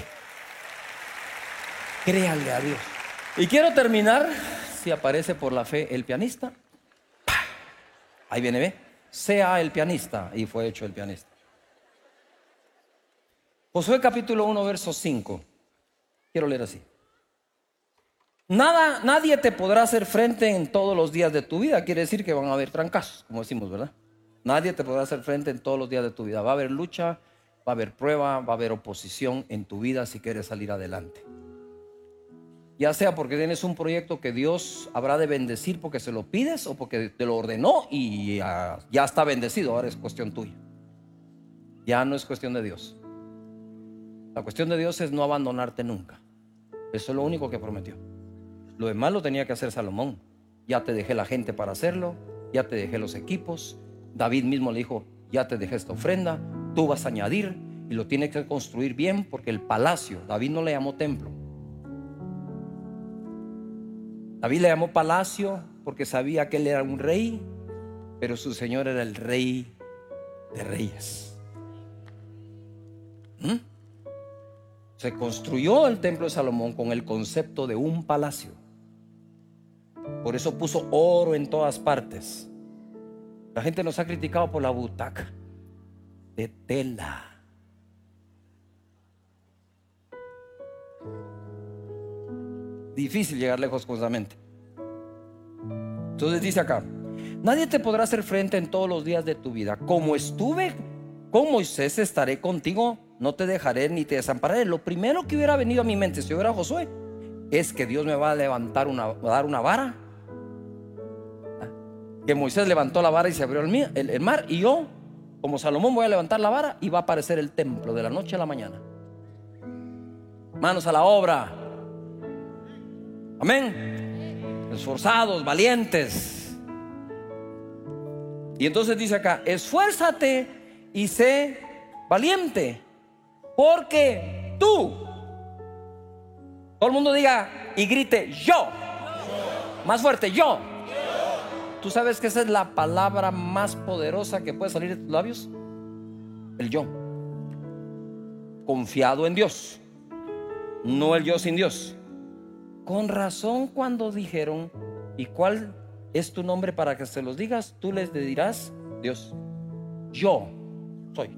[SPEAKER 3] Créanle a Dios. Y quiero terminar, si aparece por la fe el pianista. Ahí viene, ve. Sea el pianista. Y fue hecho el pianista. Josué capítulo 1 verso 5. Quiero leer así: nadie te podrá hacer frente en todos los días de tu vida. Quiere decir que van a haber trancazos, como decimos, ¿verdad? Nadie te podrá hacer frente en todos los días de tu vida. Va a haber lucha, va a haber prueba, va a haber oposición en tu vida si quieres salir adelante. Ya sea porque tienes un proyecto que Dios habrá de bendecir porque se lo pides, o porque te lo ordenó y ya está bendecido. Ahora es cuestión tuya. Ya no es cuestión de Dios. La cuestión de Dios es no abandonarte nunca. Eso es lo único que prometió. Lo demás lo tenía que hacer Salomón. Ya te dejé la gente para hacerlo, ya te dejé los equipos. David mismo le dijo: ya te dejé esta ofrenda, tú vas a añadir, y lo tienes que construir bien, porque el palacio, David no le llamó templo. David le llamó palacio porque sabía que él era un rey, pero su Señor era el Rey de Reyes. Se construyó el templo de Salomón con el concepto de un palacio. Por eso puso oro en todas partes. La gente nos ha criticado por la butaca de tela. Difícil llegar lejos con esa mente. Entonces dice acá: nadie te podrá hacer frente en todos los días de tu vida. Como estuve con Moisés, estaré contigo, no te dejaré ni te desampararé. Lo primero que hubiera venido a mi mente si yo era Josué es que Dios me va a levantar va a dar una vara. Que Moisés levantó la vara y se abrió el mar, y yo, como Salomón, voy a levantar la vara y va a aparecer el templo de la noche a la mañana. Manos a la obra. Amén. Esforzados, valientes. Y entonces dice acá: esfuérzate y sé valiente, porque tú. Todo el mundo diga y grite: yo. Más fuerte: yo. ¿Tú sabes que esa es la palabra más poderosa que puede salir de tus labios? El yo. Confiado en Dios, no el yo sin Dios. Con razón, cuando dijeron: ¿y cuál es tu nombre para que se los digas? Tú les dirás: Dios. Yo soy.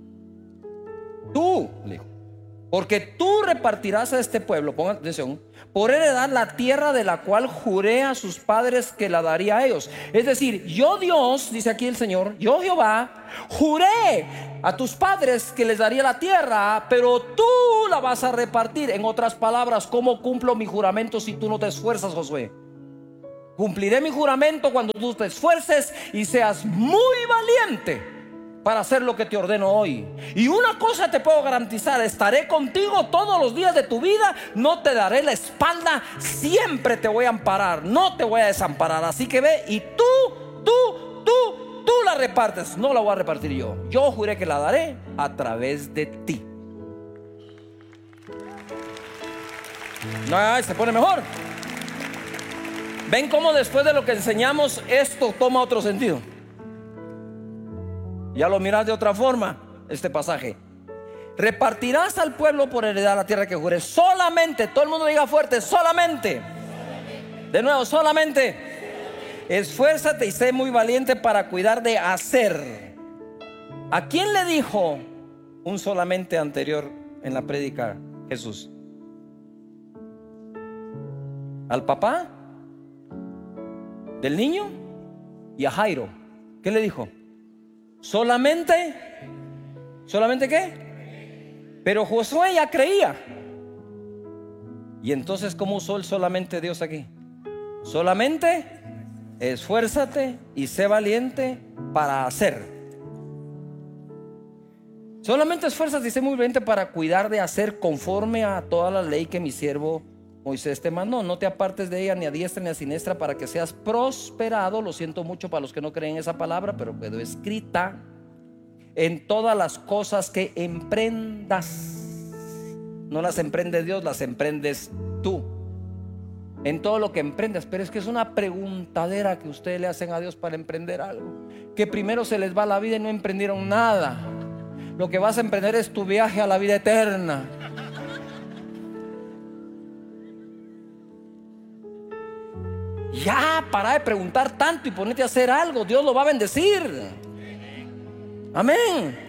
[SPEAKER 3] Tú, le dijo, porque tú repartirás a este pueblo, pongan atención, por heredar la tierra de la cual juré a sus padres que la daría a ellos. Es decir, yo Dios, dice aquí el Señor, yo Jehová, juré a tus padres que les daría la tierra, pero tú la vas a repartir. En otras palabras, ¿cómo cumplo mi juramento si tú no te esfuerzas, Josué? Cumpliré mi juramento cuando tú te esfuerces y seas muy valiente para hacer lo que te ordeno hoy. Y una cosa te puedo garantizar: estaré contigo todos los días de tu vida, no te daré la espalda, siempre te voy a amparar, no te voy a desamparar. Así que ve y tú la repartes, no la voy a repartir yo. Yo juré que la daré a través de ti. No, se pone mejor. ¿Ven cómo después de lo que enseñamos esto toma otro sentido? Ya lo miras de otra forma este pasaje. Repartirás al pueblo por heredar la tierra que juré. Solamente, todo el mundo diga fuerte, solamente. De nuevo, solamente. Esfuérzate y sé muy valiente para cuidar de hacer. ¿A quién le dijo un solamente anterior en la prédica Jesús? ¿Al papá del niño? Y a Jairo. ¿Qué le dijo? Solamente. ¿Solamente qué? Pero Josué ya creía. Y entonces, ¿cómo usó el solamente Dios aquí? Solamente esfuérzate y sé valiente para hacer. Solamente esfuérzate y sé muy valiente para cuidar de hacer conforme a toda la ley que mi siervo Moisés te mandó. No te apartes de ella ni a diestra ni a siniestra para que seas prosperado. Lo siento mucho para los que no creen esa palabra, pero quedó escrita. En todas las cosas que emprendas. No las emprende Dios, las emprendes tú. En todo lo que emprendas. Pero es que es una preguntadera que ustedes le hacen a Dios para emprender algo. Que primero se les va la vida y no emprendieron nada. Lo que vas a emprender es tu viaje a la vida eterna. Ya, para de preguntar tanto y ponete a hacer algo. Dios lo va a bendecir. Amén.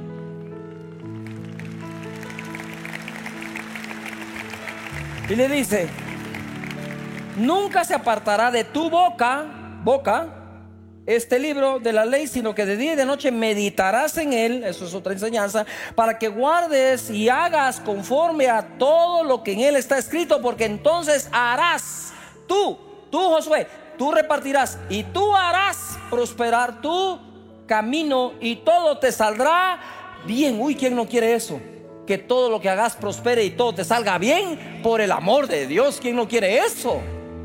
[SPEAKER 3] Y le dice: nunca se apartará de tu boca este libro de la ley, sino que de día y de noche meditarás en él. Eso es otra enseñanza. Para que guardes y hagas conforme a todo lo que en él está escrito, porque entonces harás tú, Josué, tú repartirás y tú harás prosperar tu camino y todo te saldrá bien. Uy, ¿quién no quiere eso? Que todo lo que hagas prospere y todo te salga bien, por el amor de Dios. ¿Quién no quiere eso?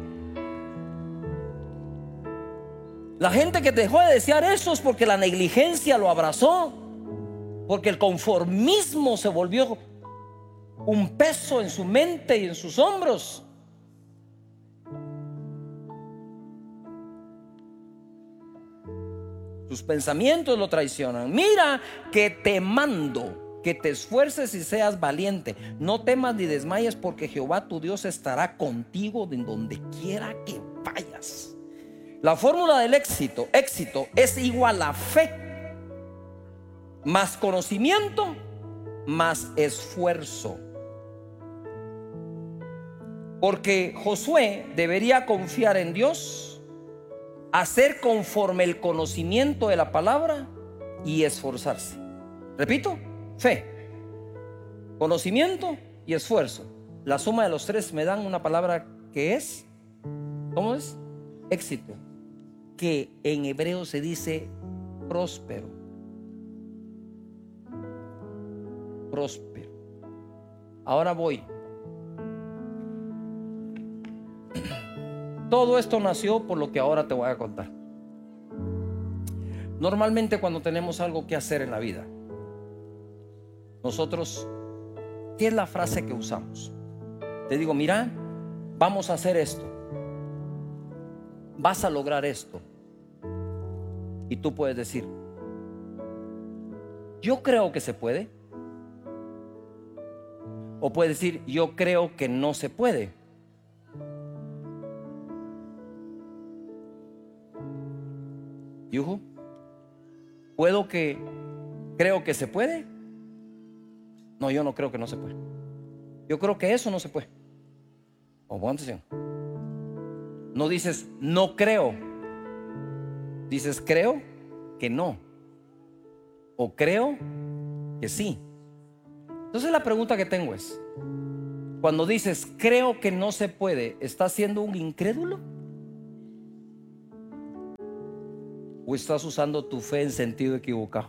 [SPEAKER 3] La gente que dejó de desear eso es porque la negligencia lo abrazó, porque el conformismo se volvió un peso en su mente y en sus hombros. Sus pensamientos lo traicionan. Mira que te mando que te esfuerces y seas valiente. No temas ni desmayes, porque Jehová tu Dios estará contigo en donde quiera que vayas. La fórmula del éxito es igual a fe más conocimiento más esfuerzo. Porque Josué debería confiar en Dios, hacer conforme el conocimiento de la palabra y esforzarse. Repito, fe, conocimiento y esfuerzo. La suma de los tres me dan una palabra que es, ¿cómo es? Éxito, que en hebreo se dice próspero. Próspero. Ahora voy. Todo esto nació por lo que ahora te voy a contar. Normalmente cuando tenemos algo que hacer en la vida, nosotros, ¿qué es la frase que usamos? Te digo, mira, vamos a hacer esto, vas a lograr esto. Y tú puedes decir, yo creo que se puede. O puedes decir, yo creo que no se puede. ¿Yuhu? ¿Puedo que creo que se puede? No, yo no creo que no se puede. Yo creo que eso no se puede. O pon atención. No dices no creo. Dices creo que no. O creo que sí. Entonces la pregunta que tengo es: cuando dices creo que no se puede, ¿estás siendo un incrédulo? ¿O estás usando tu fe en sentido equivocado?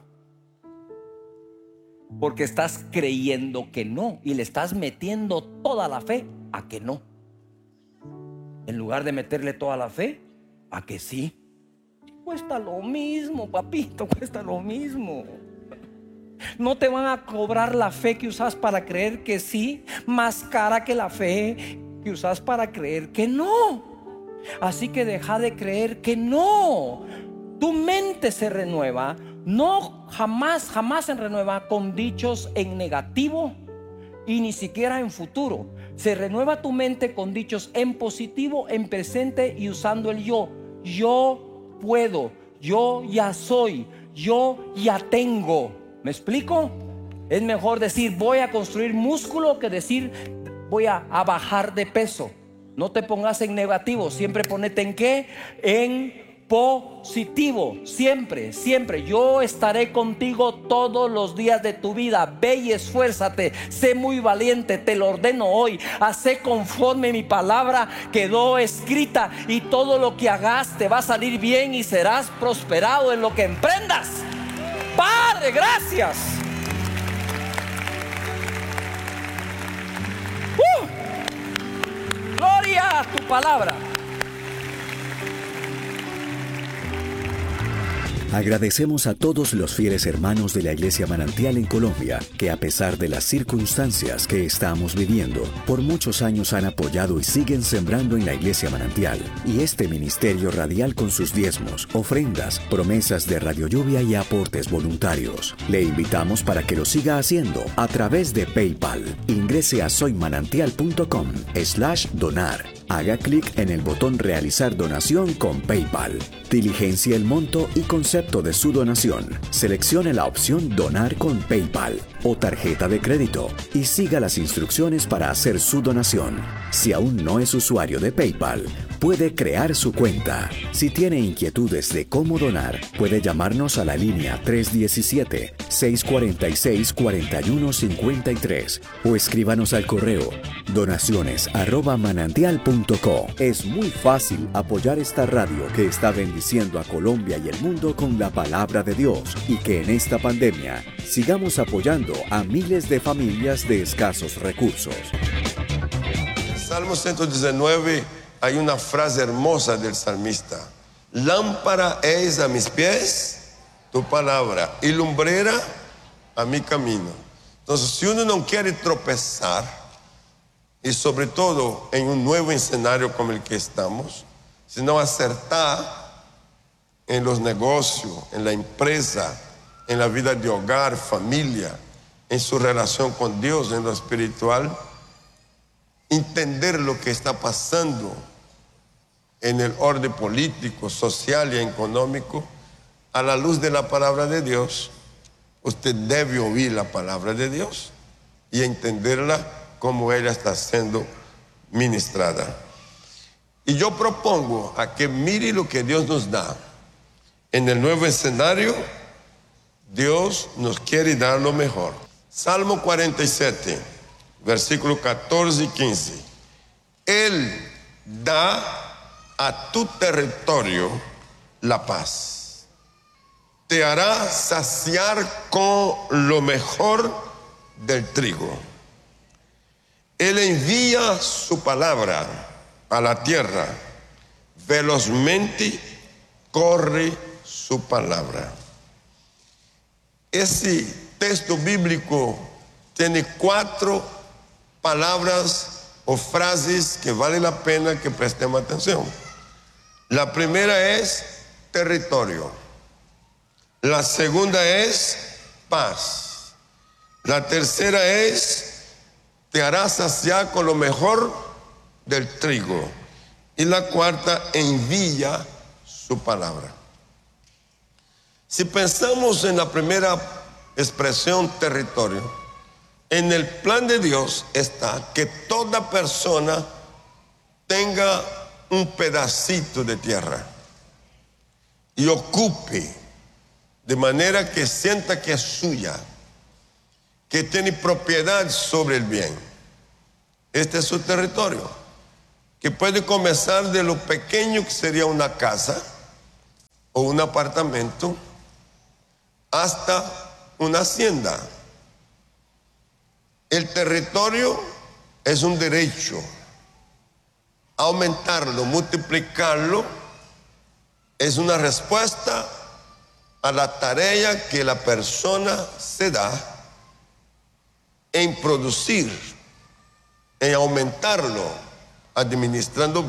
[SPEAKER 3] Porque estás creyendo que no y le estás metiendo toda la fe a que no, en lugar de meterle toda la fe a que sí. Cuesta lo mismo, papito, cuesta lo mismo. No te van a cobrar la fe que usas para creer que sí más cara que la fe que usas para creer que no. Así que deja de creer que no. Tu mente se renueva, no jamás se renueva con dichos en negativo y ni siquiera en futuro. Se renueva tu mente con dichos en positivo, en presente y usando el yo. Yo puedo, yo ya soy, yo ya tengo. ¿Me explico? Es mejor decir voy a construir músculo que decir voy a bajar de peso. No te pongas en negativo, siempre ponete en ¿qué? En positivo, siempre, siempre. Yo estaré contigo todos los días de tu vida. Ve y esfuérzate, sé muy valiente, te lo ordeno hoy. Hacé conforme mi palabra quedó escrita, y todo lo que hagas te va a salir bien y serás prosperado en lo que emprendas. Padre, gracias. Gloria a tu palabra.
[SPEAKER 2] Agradecemos a todos los fieles hermanos de la Iglesia Manantial en Colombia, que a pesar de las circunstancias que estamos viviendo, por muchos años han apoyado y siguen sembrando en la Iglesia Manantial y este ministerio radial con sus diezmos, ofrendas, promesas de Radio Lluvia y aportes voluntarios. Le invitamos para que lo siga haciendo a través de PayPal. Ingrese a soymanantial.com/donar. Haga clic en el botón Realizar donación con PayPal. Diligencia el monto y concepto de su donación. Seleccione la opción Donar con PayPal o tarjeta de crédito y siga las instrucciones para hacer su donación. Si aún no es usuario de PayPal, puede crear su cuenta. Si tiene inquietudes de cómo donar, puede llamarnos a la línea 317-646-4153 o escríbanos al correo donaciones@manantial.co. Es muy fácil apoyar esta radio que está bendiciendo a Colombia y el mundo con la palabra de Dios, y que en esta pandemia sigamos apoyando a miles de familias de escasos recursos.
[SPEAKER 4] Salmo 119, hay una frase hermosa del salmista: lámpara es a mis pies tu palabra y lumbrera a mi camino. Entonces, si uno no quiere tropezar, y sobre todo en un nuevo escenario como el que estamos, sino acertar en los negocios, en la empresa, en la vida de hogar, familia, en su relación con Dios, en lo espiritual, entender lo que está pasando en el orden político, social y económico, a la luz de la palabra de Dios. Usted debe oír la palabra de Dios y entenderla como ella está siendo ministrada. Y yo propongo a que mire lo que Dios nos da. En el nuevo escenario, Dios nos quiere dar lo mejor. Salmo 47, versículos 14 y 15. Él da a tu territorio la paz. Te hará saciar con lo mejor del trigo. Él envía su palabra a la tierra. Velozmente corre su palabra. Ese texto bíblico tiene 4 palabras o frases que vale la pena que prestemos atención. La primera es territorio. La segunda es paz. La tercera es te hará saciar con lo mejor del trigo. Y la cuarta, envía su palabra. Si pensamos en la primera expresión, territorio, en el plan de Dios está que toda persona tenga un pedacito de tierra y ocupe de manera que sienta que es suya, que tiene propiedad sobre el bien. Este es su territorio, que puede comenzar de lo pequeño que sería una casa o un apartamento hasta una hacienda. El territorio es un derecho. Aumentarlo, multiplicarlo, es una respuesta a la tarea que la persona se da en producir, en aumentarlo, administrando